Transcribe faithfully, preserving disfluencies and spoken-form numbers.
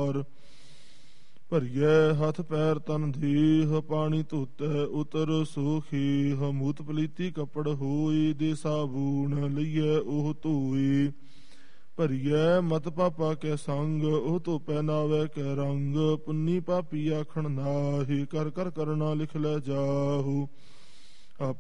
ਵਾਰ। ਭਰੀਐ ਹੱਥ ਪੈਰ ਤਨ ਦੇਹ ਪਾਣੀ ਧੋਤੈ ਉਤਰ ਸੋਖੀ। ਮੂਤ ਪਲੀਤੀ ਕੱਪੜ ਹੋਈ ਦੇ ਸਾਬੂਨ ਲਈਐ ਉਹ ਧੋਈ। ਭਰੀਐ ਮਤ ਪਾਪਾ ਕੈ ਸੰਗ ਉਹ ਧੋਪੈ ਨਾਵੈ ਕੈ ਰੰਗ। ਪੁੰਨੀ ਪਾਪੀ ਆਖਣ ਨਾਹੀ ਕਰ ਕਰ ਕਰਨਾ ਲਿਖ ਲੈ ਜਾਹੂ।